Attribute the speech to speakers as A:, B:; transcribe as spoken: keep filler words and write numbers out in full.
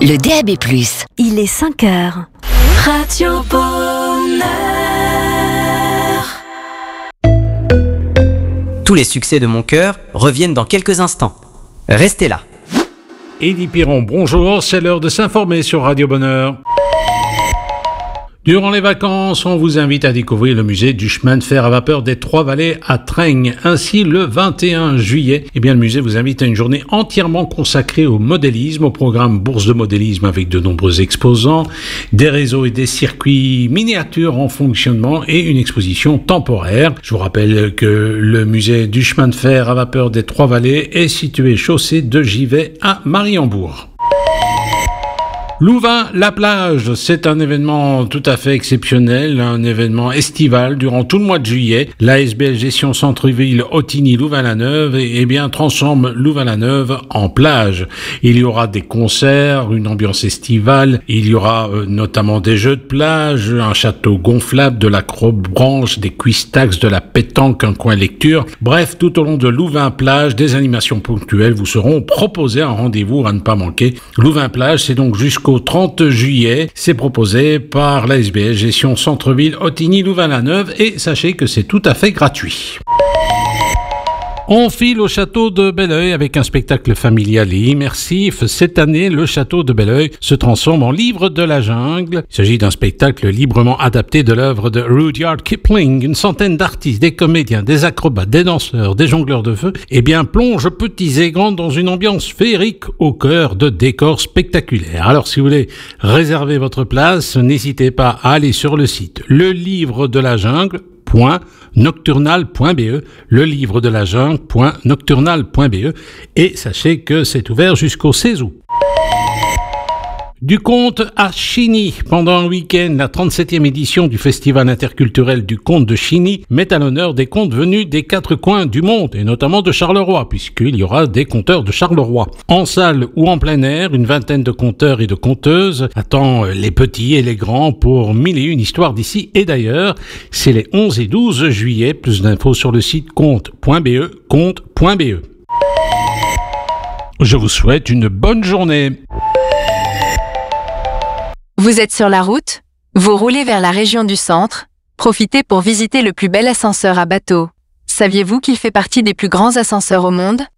A: le D A B plus.
B: Il est cinq heures.
A: Radio Bonheur.
C: Tous les succès de mon cœur reviennent dans quelques instants. Restez là.
D: Élie Piron, bonjour, c'est l'heure de s'informer sur Radio Bonheur. Durant les vacances, on vous invite à découvrir le musée du chemin de fer à vapeur des Trois-Vallées à Traignes. Ainsi, le vingt et un juillet, eh bien, le musée vous invite à une journée entièrement consacrée au modélisme, au programme Bourse de modélisme avec de nombreux exposants, des réseaux et des circuits miniatures en fonctionnement et une exposition temporaire. Je vous rappelle que le musée du chemin de fer à vapeur des Trois-Vallées est situé chaussée de Givet à Mariembourg. Louvain-la-Plage, c'est un événement tout à fait exceptionnel, un événement estival durant tout le mois de juillet. L'A S B L Gestion Centre-Ville Ottignies-Louvain-la-Neuve et, et bien transforme Louvain-la-Neuve en plage. Il y aura des concerts, une ambiance estivale, il y aura euh, notamment des jeux de plage, un château gonflable, de l'acrobranche, des quiz-tax, de la pétanque, un coin lecture. Bref, tout au long de Louvain-Plage, des animations ponctuelles vous seront proposées, un rendez-vous à ne pas manquer. Louvain-Plage, c'est donc jusqu'au Au trente juillet, c'est proposé par l'A S B L Gestion Centre-Ville Ottignies-Louvain-la-Neuve et sachez que c'est tout à fait gratuit. On file au château de Belleuil avec un spectacle familial et immersif. Cette année, le château de Belleuil se transforme en livre de la jungle. Il s'agit d'un spectacle librement adapté de l'œuvre de Rudyard Kipling. Une centaine d'artistes, des comédiens, des acrobates, des danseurs, des jongleurs de feu, eh bien, plongent petits et grands dans une ambiance féerique au cœur de décors spectaculaires. Alors, si vous voulez réserver votre place, n'hésitez pas à aller sur le site le livre de la jungle point nocturnal point b e, le livre de la jungle point nocturnal point b e, et sachez que c'est ouvert jusqu'au seize août. Du conte à Chigny. Pendant un week-end, la trente-septième édition du Festival interculturel du conte de Chigny met à l'honneur des contes venus des quatre coins du monde, et notamment de Charleroi, puisqu'il y aura des conteurs de Charleroi. En salle ou en plein air, une vingtaine de conteurs et de conteuses attend les petits et les grands pour mille et une histoires d'ici et d'ailleurs. C'est les onze et douze juillet. Plus d'infos sur le site conte point b e, conte point b e. Je vous souhaite une bonne journée.
E: Vous êtes sur la route? Vous roulez vers la région du centre? Profitez pour visiter le plus bel ascenseur à bateau. Saviez-vous qu'il fait partie des plus grands ascenseurs au monde?